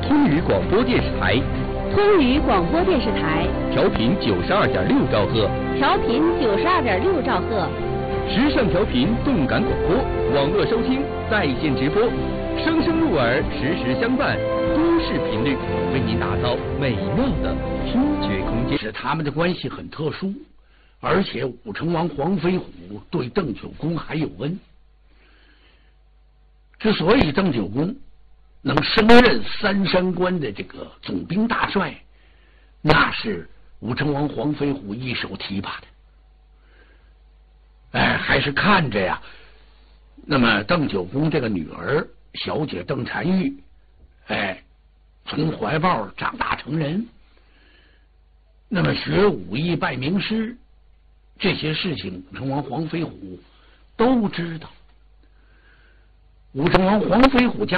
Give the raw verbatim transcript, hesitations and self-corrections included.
通语广播电视台， 通语广播电视台， 调频九十二点六兆赫， 调频九十二点六兆赫， 时尚调频，动感广播，网络收听，在线直播，声声入耳，时时相伴，都市频率，为您打造美妙的听觉空间。 是他们的关系很特殊，而且武成王黄飞虎对邓九公还有恩。之所以邓九公能升任三山关的这个总兵大帅，那是武成王黄飞虎一手提拔的。哎，还是看着呀，那么邓九公这个女儿小姐邓婵玉，哎，从怀抱长大成人，那么学武艺拜名师，这些事情武成王黄飞虎都知道。武成王黄飞虎家